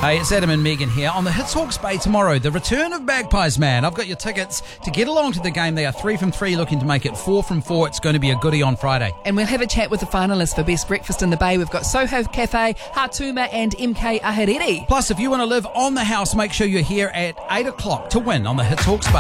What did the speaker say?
Hey, it's Adam and Megan here on the Hits Hawke's Bay tomorrow. The return of Magpies Man. I've got your tickets to get along to the game. They are 3 from 3, looking to make it 4 from 4. It's going to be a goodie on Friday. And we'll have a chat with the finalists for Best Breakfast in the Bay. We've got Soho Cafe, Hatuma and MK Ahariri. Plus, if you want to live on the house, make sure you're here at 8 o'clock to win on the Hits Hawke's Bay.